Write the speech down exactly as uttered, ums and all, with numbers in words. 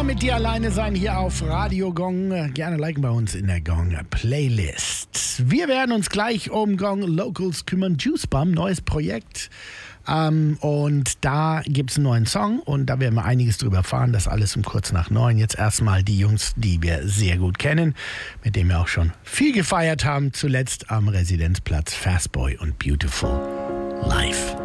Fire mit dir alleine sein hier auf Radio Gong. Gerne liken bei uns in der Gong Playlist. Wir werden uns gleich um Gong Locals kümmern. Juice Bomb, neues Projekt. Ähm, und da gibt es einen neuen Song und da werden wir einiges drüber erfahren. Das alles um kurz nach neun. Jetzt erstmal die Jungs, die wir sehr gut kennen, mit denen wir auch schon viel gefeiert haben. Zuletzt am Residenzplatz Fastboy und Beautiful live.